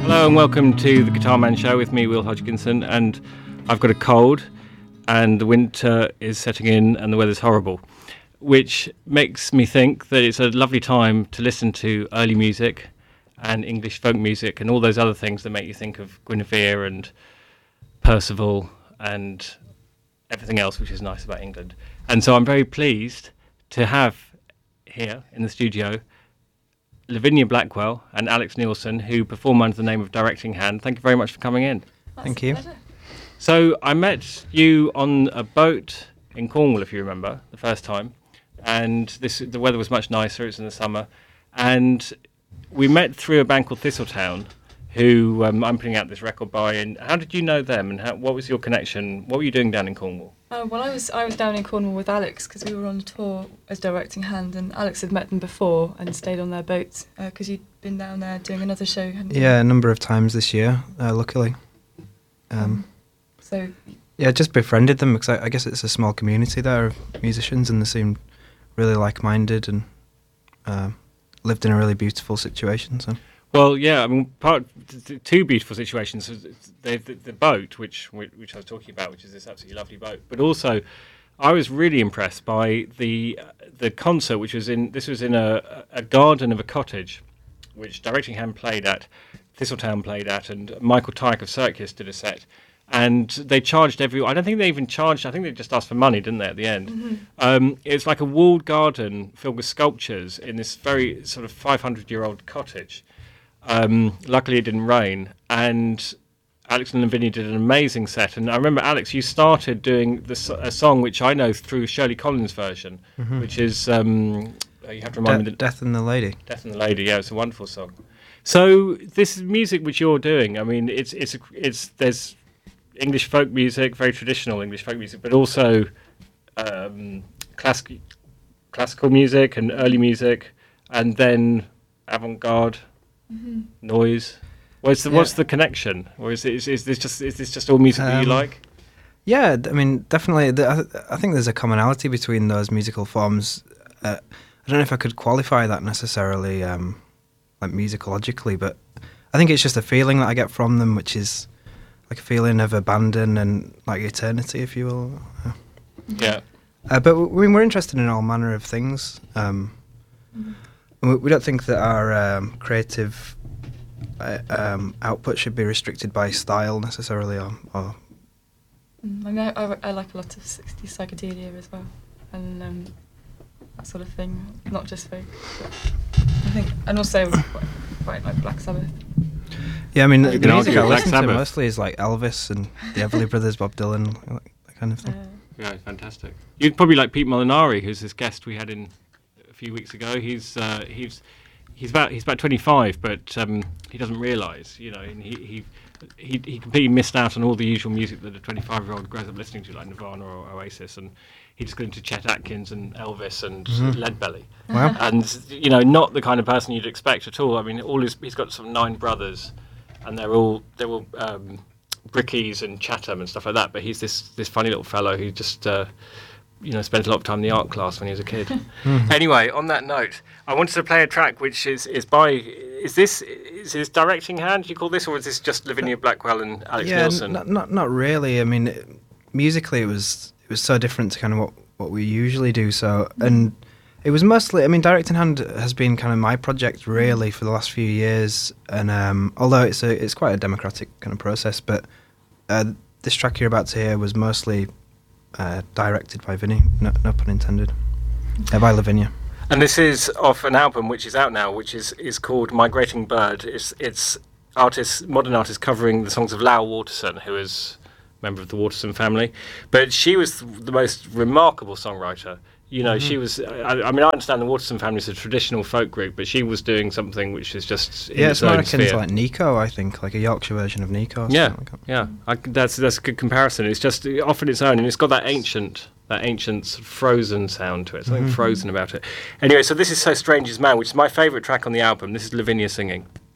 Hello and welcome to the Guitar Man Show with me, Will Hodgkinson, and I've got a cold and the winter is setting in and the weather's horrible, which makes me think that it's a lovely time to listen to early music and English folk music and all those other things that make you think of Guinevere and Percival and everything else which is nice about England. And so I'm very pleased to have here in the studio Lavinia Blackwell and Alex Nielsen, who perform under the name of Directing Hand. Thank you very much for coming in. Thank you. So I met you on a boat in Cornwall, if you remember, the first time, and the weather was much nicer. It was in the summer, and we met through a band called Thistletown, who I'm putting out this record by. And how did you know them, and what was your connection? What were you doing down in Cornwall? Well, I was down in Cornwall with Alex because we were on a tour as Directing Hand, and Alex had met them before and stayed on their boat because you'd been down there doing another show, hadn't you? Yeah, a number of times this year, luckily. So yeah, just befriended them because I guess it's a small community there of musicians, and they seemed really like-minded and lived in a really beautiful situation. So. Well, yeah, I mean, two beautiful situations. The boat, which I was talking about, which is this absolutely lovely boat, but also I was really impressed by the concert, which was in a garden of a cottage, which Directing Hand played at, Thistletown played at, and Michael Tyke of Circus did a set. And they charged I don't think they even charged, I think they just asked for money, didn't they, at the end? Mm-hmm. It's like a walled garden filled with sculptures in this very sort of 500-year-old cottage. Luckily it didn't rain, and Alex and Lavinia did an amazing set. And I remember, Alex, you started doing a song which I know through Shirley Collins' version, mm-hmm. which is, you have to remind me. Death and the Lady. Death and the Lady, yeah, it's a wonderful song. So this music which you're doing, I mean, there's English folk music, very traditional English folk music, but also classical music and early music, and then avant-garde, mm-hmm. noise. What's the connection, or is this just all music that you like? Yeah, I mean, definitely. I think there's a commonality between those musical forms. I don't know if I could qualify that necessarily, like musicologically, but I think it's just a feeling that I get from them, which is like a feeling of abandon and like eternity, if you will. Yeah. But we're interested in all manner of things. We don't think that our creative output should be restricted by style necessarily, or I mean, I like a lot of 60s psychedelia as well, and that sort of thing, not just folk. I think, and also quite like Black Sabbath. Yeah, I mean, the can music argue I Black listen to Sabbath. mostly is like Elvis and the Everly Brothers, Bob Dylan, that kind of thing. Yeah, fantastic. You'd probably like Pete Molinari, who's this guest we had in a few weeks ago. He's about 25, but he doesn't realise, you know, and he completely missed out on all the usual music that a 25-year-old grows up listening to, like Nirvana or Oasis, and he just got into Chet Atkins and Elvis and Leadbelly. Wow. And, you know, not the kind of person you'd expect at all. I mean, he's got some 9 brothers, and they're all Brickies and Chatham and stuff like that, but he's this funny little fellow who just spent a lot of time in the art class when he was a kid. Anyway, on that note, I wanted to play a track which is this Directing Hand, do you call this, or is this just Lavinia Blackwell and Alex Nielsen? Not really. I mean, musically it was so different to kind of what we usually do. So, and it was mostly, I mean, Directing Hand has been kind of my project really for the last few years, and although it's quite a democratic kind of process, but this track you're about to hear was mostly directed by Vinny, no pun intended, by Lavinia. And this is off an album which is out now, which is called Migrating Bird. It's modern artists covering the songs of Lau Waterson, who is a member of the Waterson family. But she was the most remarkable songwriter. You know, she was. I mean, I understand the Waterson family is a traditional folk group, but she was doing something which is just in its own sphere. It's like Nico, I think, like a Yorkshire version of Nico. Yeah, like that. Yeah. That's a good comparison. It's just off on its own, and it's got that ancient sort of frozen sound to it. Something frozen about it. Anyway, so this is So Strange Is Man, which is my favourite track on the album. This is Lavinia singing.